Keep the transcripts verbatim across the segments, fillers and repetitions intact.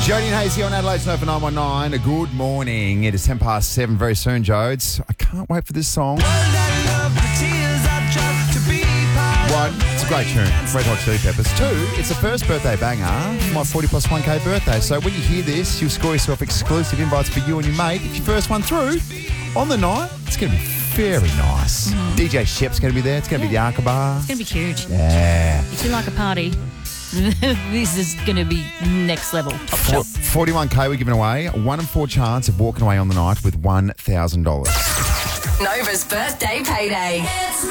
Jody and Hazy on Adelaide's Nova nine one nine. Good morning. It is ten past seven very soon, Jodes. I can't wait for this song. One, it's a great tune. Red Hot Chili Peppers. Two, it's the first birthday banger for my forty plus one K birthday. So when you hear this, you'll score yourself exclusive invites for you and your mate. If you first one through on the night, it's going to be very nice. Mm. D J Shep's going to be there. It's going to Yeah. be the Arkabar. It's going to be huge. Yeah. If you like a party, this is going to be next level. Top For, shelf. forty-one K we're giving away. A one in four chance of walking away on the night with one thousand dollars. Nova's birthday payday.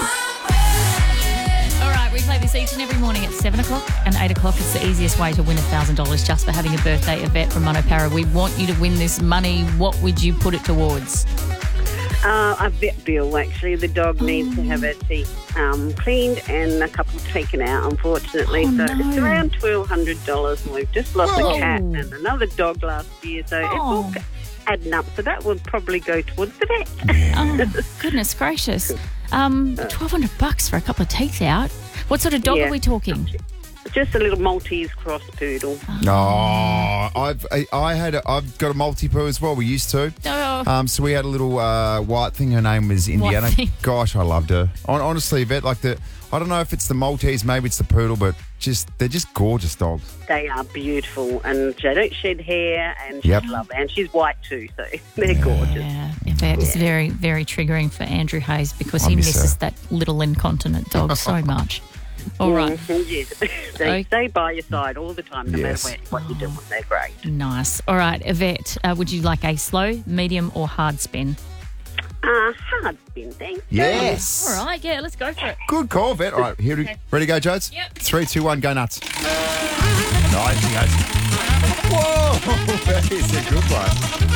All right, we play this each and every morning at seven o'clock and eight o'clock. It's the easiest way to win one thousand dollars just for having a birthday event from Monopara. We want you to win this money. What would you put it towards? Uh, a vet bill, actually. The dog needs to have her teeth um, cleaned and a couple taken out, unfortunately. Oh, so no. it's around twelve hundred dollars, and we've just lost Whoa. a cat and another dog last year. So it's all Oh. adding up. So that would probably go towards the vet. Oh, goodness gracious. Um, twelve hundred bucks for a couple of teeth out. What sort of dog Yeah. are we talking? Just a little Maltese cross poodle. Oh, I've I, I had a, I've got a multi-poo as well. We used to. Oh. Um, so we had a little uh, white thing. Her name was Indiana. thing. Gosh, I loved her. Hon- Honestly, vet like the. I don't know if it's the Maltese, maybe it's the poodle, but just they're just gorgeous dogs. They are beautiful, and they don't shed hair, and Yep. she's lovely. And she's white too, so they're gorgeous. Yeah, it's very, very triggering for Andrew Hayes because I he miss misses her. that little incontinent dog so much. All right. Mhm, yes. They Okay. stay by your side all the time, no Yes. matter what, what you're doing. They're great. Nice. All right, Yvette, uh, would you like a slow, medium, or hard spin? Uh, hard spin, thanks. Yes. All right, yeah, let's go for it. Good call, vet. All right, here we ready to go, Jodes? Yep. Three, two, one, go nuts. Nice, he goes. Whoa, that is a good one.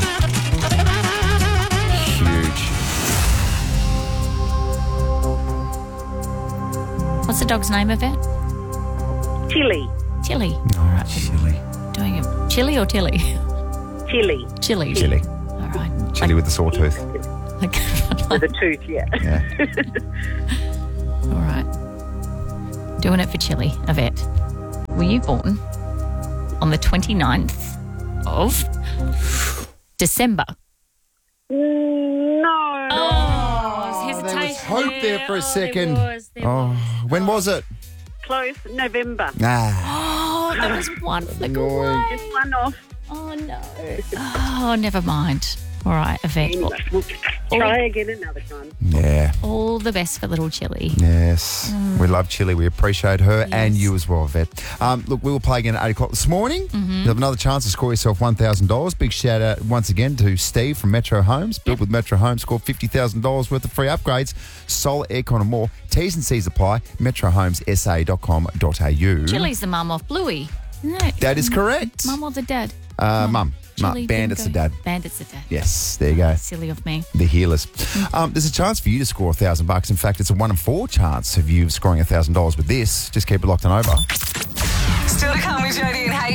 Huge. What's the dog's name, Yvette? Chili. Tilly. Oh, chili. Doing it. Chili or Tilly? Chili. Chili. Chili. All right. Chili with the sore tooth. Like, With a tooth, yeah. Yeah. all right. Doing it for Chili, Yvette. Were you born on the twenty-ninth of December? No. Oh, there was hope there for a second. Oh, when was it? Close. November. Ah. Oh, that was one flick Annoying. away. Just one off. Oh, no. Oh, never mind. All right, Yvette. All, We'll try again another time. Yeah. all the best for little Chili. Yes. We love Chili. We appreciate her and Yes. you as well, Vet. Um, look, we will play again at eight o'clock this morning. You have another chance to score yourself one thousand dollars. Big shout out once again to Steve from Metro Homes. Built with Metro Homes. Scored fifty thousand dollars worth of free upgrades. Solar, aircon and more. T's and C's apply. metro homes s a dot com dot a u. Chili's the mum of Bluey. No. That is correct. Mum or the dad? Uh, Mum. Mum. Chili Bandit's the didn't dad. go- Bandit's the dad. Yes, there you go. Silly of me. The healers. Um, there's a chance for you to score a thousand bucks. In fact, it's a one in four chance of you scoring a thousand dollars with this. Just keep it locked on over. Still to come with Jody and Hayes.